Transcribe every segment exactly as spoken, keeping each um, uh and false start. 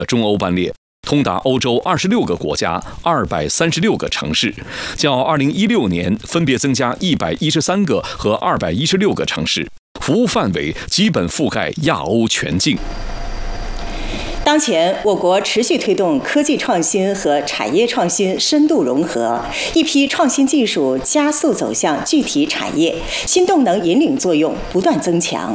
中欧班列，通达欧洲二十六个国家、二百三十六个城市，较二零一六年分别增加一百一十三个和二百一十六个城市，服务范围基本覆盖亚欧全境。 当前，我国持续推动科技创新和产业创新深度融合，一批创新技术加速走向具体产业，新动能引领作用不断增强。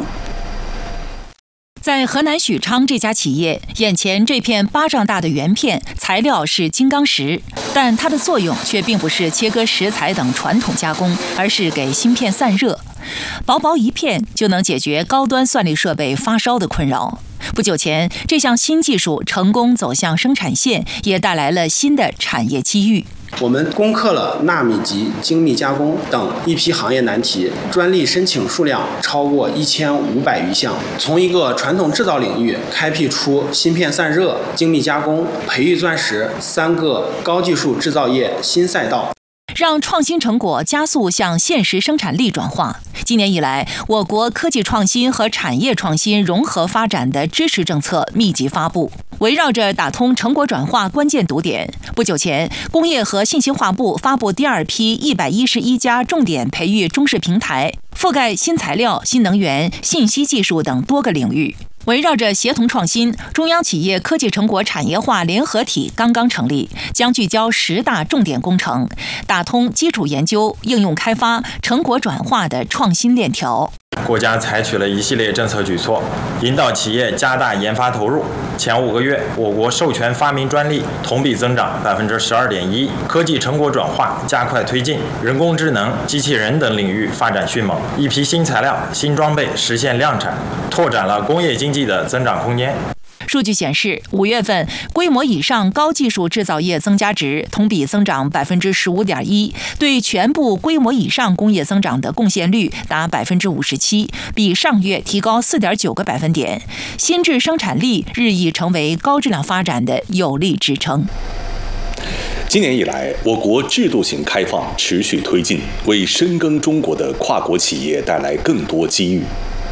在河南许昌这家企业，眼前这片巴掌大的圆片材料是金刚石，但它的作用却并不是切割食材等传统加工，而是给芯片散热。薄薄一片就能解决高端算力设备发烧的困扰。不久前，这项新技术成功走向生产线，也带来了新的产业机遇。 我们攻克了纳米级精密加工等一批行业难题，专利申请数量超过一千五百余项，从一个传统制造领域开辟出芯片散热、精密加工、培育钻石三个高技术制造业新赛道， 让创新成果加速向现实生产力转化。今年以来，我国科技创新和产业创新融合发展的支持政策密集发布，围绕着打通成果转化关键堵点。不久前，工业和信息化部发布第二批一百一十一家重点培育中试平台，覆盖新材料、新能源、信息技术等多个领域。围绕着协同创新，中央企业科技成果产业化联合体刚刚成立，将聚焦十大重点工程，打通基础研究、应用开发、成果转化的创新链条。 国家采取了一系列政策举措，引导企业加大研发投入。前五个月，我国授权发明专利同比增长百分之十二点一，科技成果转化加快推进，人工智能、机器人等领域发展迅猛，一批新材料、新装备实现量产，拓展了工业经济的增长空间。 数据显示，五月份规模以上高技术制造业增加值同比增长百分之十五点一，对全部规模以上工业增长的贡献率达百分之五十七，比上月提高四点九个百分点。新质生产力日益成为高质量发展的有力支撑。 今年以来，我国制度性开放持续推进，为深耕中国的跨国企业带来更多机遇。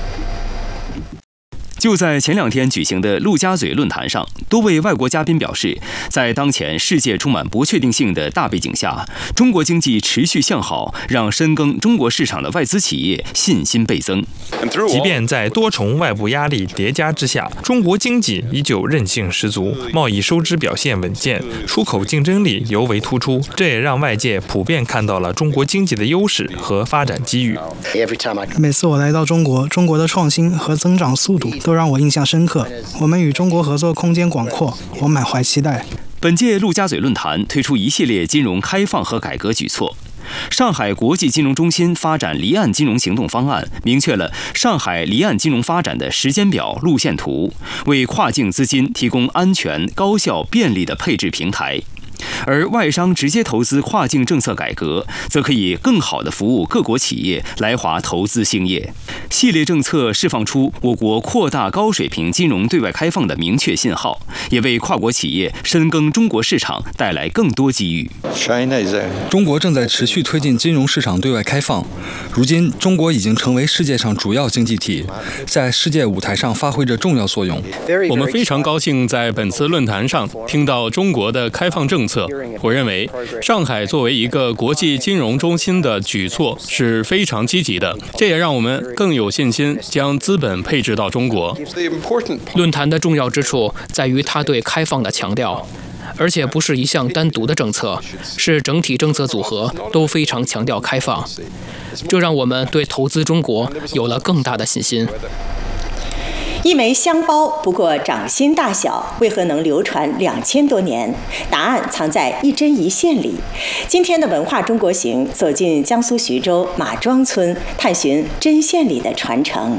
就在前两天举行的陆家嘴论坛上，多位外国嘉宾表示，在当前世界充满不确定性的大背景下，中国经济持续向好，让深耕中国市场的外资企业信心倍增。 即便在多重外部压力叠加之下，中国经济依旧韧性十足，贸易收支表现稳健，出口竞争力尤为突出，这也让外界普遍看到了中国经济的优势和发展机遇。 每次我来到中国，中国的创新和增长速度都让我印象深刻，我们与中国合作空间广阔，我满怀期待。 本届陆家嘴论坛推出一系列金融开放和改革举措。上海国际金融中心发展离岸金融行动方案明确了上海离岸金融发展的时间表、路线图，为跨境资金提供安全、高效、便利的配置平台。而外商直接投资跨境政策改革，则可以更好地服务各国企业来华投资兴业。系列政策释放出我国扩大高水平金融对外开放的明确信号，也为跨国企业深耕中国市场带来更多机遇。 中国正在持续推进金融市场对外开放，如今中国已经成为世界上主要经济体，在世界舞台上发挥着重要作用。 我们非常高兴在本次论坛上听到中国的开放政策。我认为上海作为一个国际金融中心的举措是非常积极的，这也让我们更有信心将资本配置到中国。 论坛的重要之处在于它对开放的强调，而且不是一项单独的政策，是整体政策组合都非常强调开放，这让我们对投资中国有了更大的信心。 一枚香包不过掌心大小，为何能流传两千多年？答案藏在一针一线里。今天的文化中国行走进江苏徐州马庄村，探寻针线里的传承。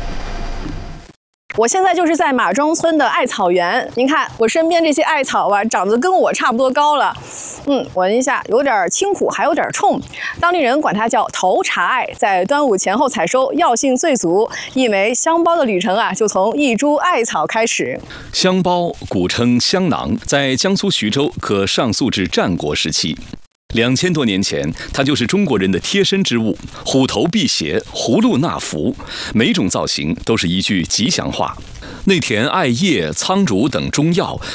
我现在就是在马庄村的艾草园，您看我身边这些艾草啊，长得跟我差不多高了。嗯，闻一下，有点清苦，还有点冲。当地人管它叫头茶艾，在端午前后采收，药性最足。一枚香包的旅程啊，就从一株艾草开始。 香包古称香囊，在江苏徐州可上溯至战国时期。两千多年前，它就是中国人的贴身之物，虎头辟邪，葫芦纳福，每种造型都是一句吉祥话。 内填艾叶、苍术等中药，